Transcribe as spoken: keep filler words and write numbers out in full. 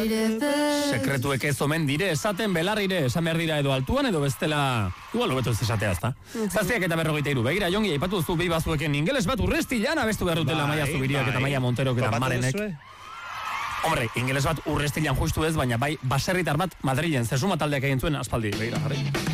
Sekretuek ez omen dire esaten belarrire, esan behar dira edo altuan edo bestela, igual hobeto ez esatea, ezta? Zazpiak eta berrogeita hiru, begira, Jongi, aipatu zu bi bazueken ingeles bat urrestilan abestu behar dutela Maia Zubiriak eta Maia Monterok eta Marenek. Hombre, ingeles bat urrestilan justu ez, baina bai baserritar bat Madrilen zesuma taldeak egin zuen aspaldi, begira, jarri.